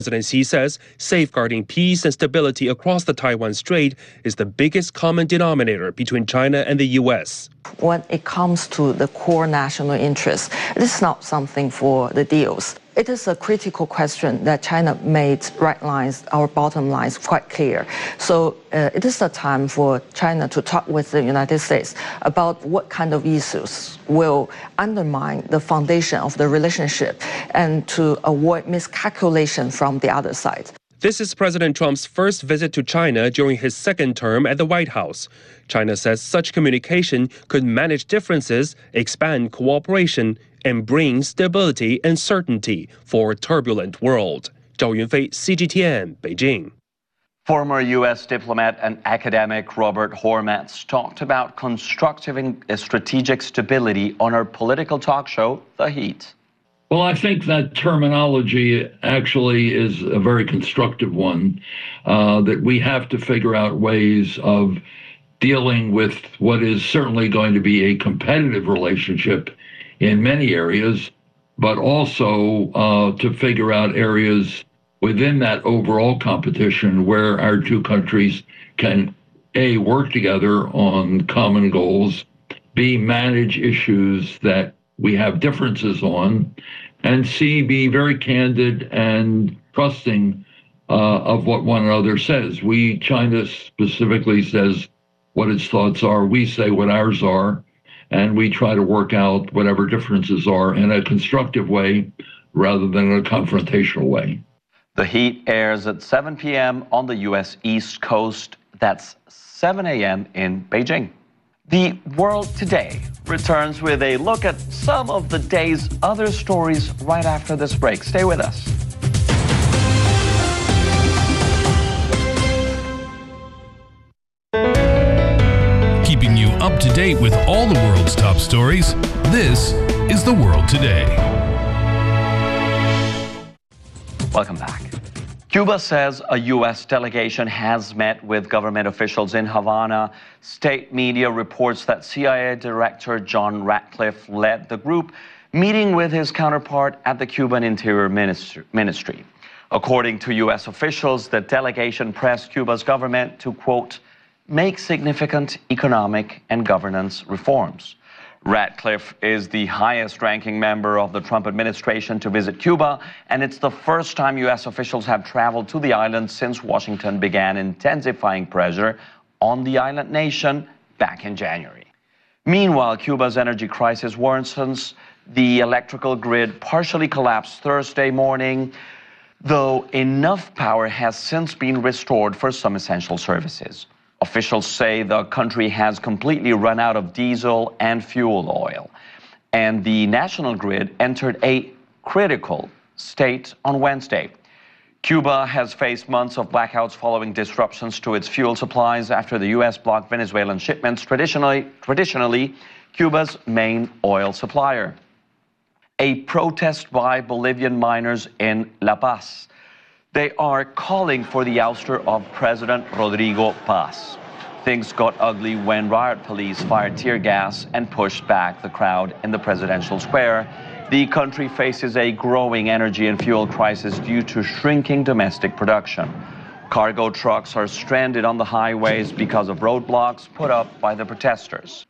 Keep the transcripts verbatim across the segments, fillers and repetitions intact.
President Xi says safeguarding peace and stability across the Taiwan Strait is the biggest common denominator between China and the U S. When it comes to the core national interests, it is not something for the deals. It is a critical question that China made right lines, our bottom lines, quite clear. So uh, it is a time for China to talk with the United States about what kind of issues will undermine the foundation of the relationship and to avoid miscalculation from the other side. This is President Trump's first visit to China during his second term at the White House. China says such communication could manage differences, expand cooperation, and bring stability and certainty for a turbulent world. Zhao Yunfei, C G T N, Beijing. Former U S diplomat and academic Robert Hormats talked about constructive and strategic stability on our political talk show, The Heat. Well, I think that terminology actually is a very constructive one, uh, that we have to figure out ways of dealing with what is certainly going to be a competitive relationship in many areas, but also uh, to figure out areas within that overall competition where our two countries can, A, work together on common goals, B, manage issues that we have differences on, and C, be very candid and trusting uh, of what one another says. We, China specifically says what its thoughts are, we say what ours are, and we try to work out whatever differences are in a constructive way rather than in a confrontational way. The Heat airs at seven p m on the U S East Coast. That's seven a m in Beijing. The World Today returns with a look at some of the day's other stories right after this break. Stay with us. Keeping you up to date with all the world's top stories, this is The World Today. Welcome back. Cuba says a U S delegation has met with government officials in Havana. State media reports that C I A Director John Ratcliffe led the group, meeting with his counterpart at the Cuban Interior Ministry. According to U S officials, the delegation pressed Cuba's government to, quote, make significant economic and governance reforms. Ratcliffe is the highest-ranking member of the Trump administration to visit Cuba, and it's the first time U S officials have traveled to the island since Washington began intensifying pressure on the island nation back in January. Meanwhile, Cuba's energy crisis worsens. The electrical grid partially collapsed Thursday morning, though enough power has since been restored for some essential services. Officials say the country has completely run out of diesel and fuel oil, and the national grid entered a critical state on Wednesday. Cuba has faced months of blackouts following disruptions to its fuel supplies after the U S blocked Venezuelan shipments, traditionally, traditionally Cuba's main oil supplier. A protest by Bolivian miners in La Paz. They are calling for the ouster of President Rodrigo Paz. Things got ugly when riot police fired tear gas and pushed back the crowd in the presidential square. The country faces a growing energy and fuel crisis due to shrinking domestic production. Cargo trucks are stranded on the highways because of roadblocks put up by the protesters.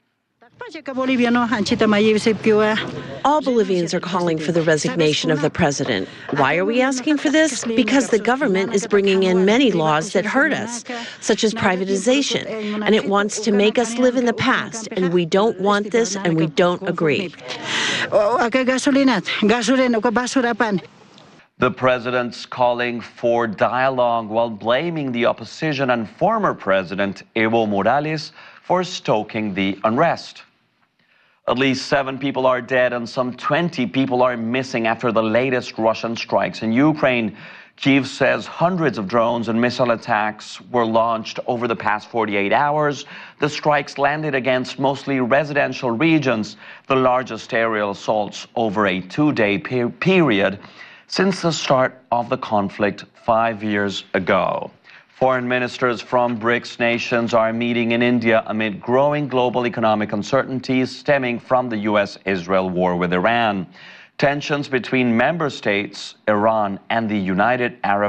All Bolivians are calling for the resignation of the president. Why are we asking for this? Because the government is bringing in many laws that hurt us, such as privatization, and it wants to make us live in the past, and we don't want this, and we don't agree. The president's calling for dialogue while blaming the opposition and former president Evo Morales for stoking the unrest. At least seven people are dead and some twenty people are missing after the latest Russian strikes in Ukraine. Kyiv says hundreds of drones and missile attacks were launched over the past forty-eight hours. The strikes landed against mostly residential regions, the largest aerial assaults over a two-day per period since the start of the conflict five years ago. Foreign ministers from BRICS nations are meeting in India amid growing global economic uncertainties stemming from the U S Israel war with Iran. Tensions between member states, Iran, and the United Arab